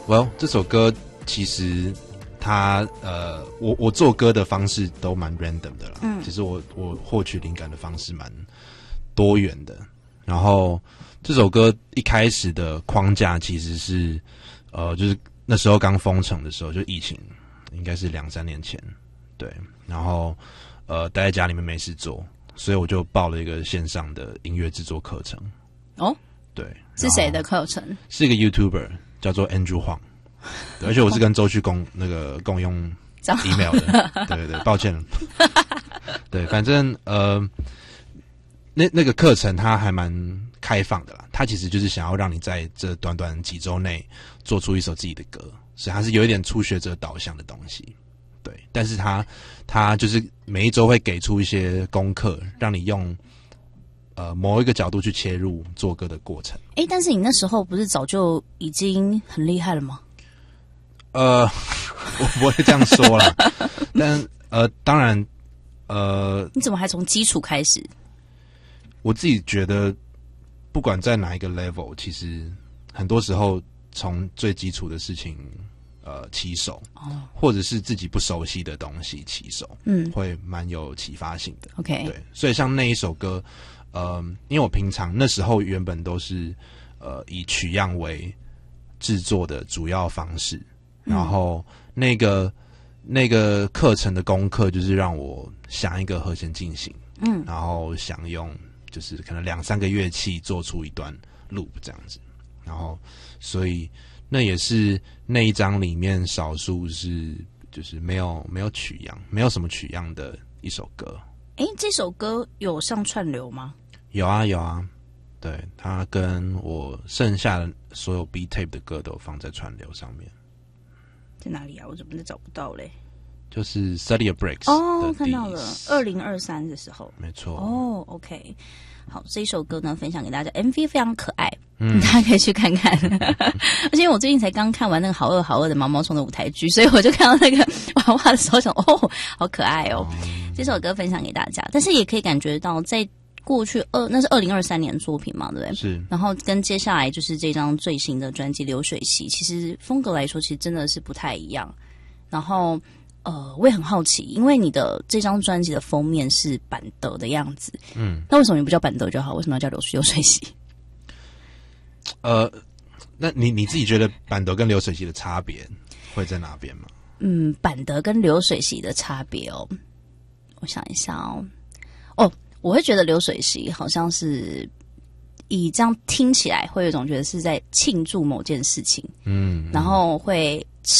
Well， 这首歌其实它我做歌的方式都蛮 random 的啦。其实我获取灵感的方式蛮多元的。然后这首歌一开始的框架其实是就是那时候刚封城的时候，就疫情应该是2-3年前，对。然后待在家里面没事做，所以我就报了一个线上的音乐制作课程。 哦， 对， 是谁的课程？ 是一个 YouTuber 叫做 Andrew Huang， 对，而且我是跟周旭共用 email 的，对对对，抱歉了。对，反正那个课程它还蛮开放的啦，它其实就是想要让你在这短短几周内做出一首自己的歌，所以它是有一点初学者导向的东西。对，但是它就是每一周会给出一些功课，让你用某一个角度去切入做歌的过程。 但是你那时候不是早就已经很厉害了吗？ 我不会这样说啦，但当然你怎么还从基础开始？ 我自己觉得，不管在哪一个 level， 其实很多时候从最基础的事情起手，或者是自己不熟悉的东西起手，会蛮有启发性的。 OK， 对，所以像那一首歌，因为我平常那时候原本都是以取样为制作的主要方式，然后那个课程的功课就是让我想一个和弦进行，然后想用就是可能2-3个乐器做出一段 loop 这样子，然后所以那也是那一张里面少数是就是没有取样，没有什么取样的一首歌。 这首歌有上串流吗？ 有啊有啊，对，它跟我剩下的所有 B tape 的歌都放在串流上面。 在哪里啊？我怎么找不到嘞？ 就是 Study a Breaks 哦，看到了，2023的时候， 没错。 哦 ，OK， 好，这一首歌呢分享给大家 ，MV 非常可爱，大家可以去看看。而且我最近才刚看完那个好饿好饿的毛毛虫的舞台剧，所以我就看到那个娃娃的时候想，哦，好可爱哦。这首歌分享给大家，但是也可以感觉到在过去那是2023年的作品嘛，对不对？ 是。 然后跟接下来就是这张最新的专辑《流水席》，其实风格来说，其实真的是不太一样。然后我也很好奇，因为你的这张专辑的封面是板德的样子，那为什么你不叫板德就好？为什么要叫流水席？ 那你自己觉得板德跟流水席的差别会在哪边吗？ 板德跟流水席的差别哦，我想一下哦，我会觉得流水席好像是以这样听起来会有一种觉得是在庆祝某件事情，然后会